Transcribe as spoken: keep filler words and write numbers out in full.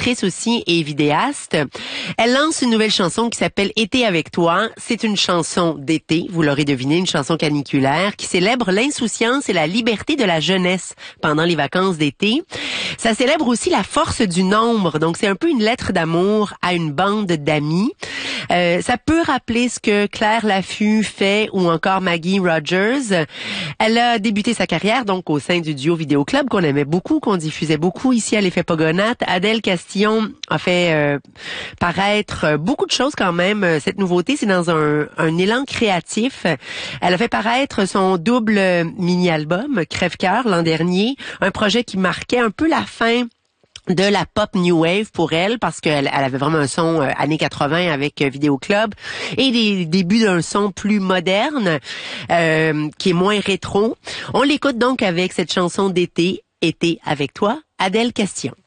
actrice aussi et vidéaste. Elle lance une nouvelle chanson qui s'appelle Été avec toi. C'est une chanson d'été, vous l'aurez deviné, une chanson caniculaire qui célèbre l'insouciance et la liberté de la jeunesse pendant les vacances d'été. Ça célèbre aussi la force du nombre. Donc, c'est un peu une lettre d'amour à une bande d'amis. Euh, ça peut rappeler ce que Claire Laffut fait ou encore Maggie Rogers. Elle a débuté sa carrière donc au sein du duo Vidéo Club qu'on aimait beaucoup, qu'on diffusait beaucoup ici à l'Effet Pogonat. Adèle Castillon a fait euh, paraître beaucoup de choses quand même. Cette nouveauté, c'est dans un, un élan créatif. Elle a fait paraître son double mini-album Crève-cœur l'an dernier, un projet qui marquait un peu la fin de la pop new wave pour elle, parce qu'elle elle avait vraiment un son euh, années quatre-vingts avec euh, Vidéo Club et des débuts d'un son plus moderne euh, qui est moins rétro. On l'écoute donc avec cette chanson d'été, Été avec toi, Adèle Castillon.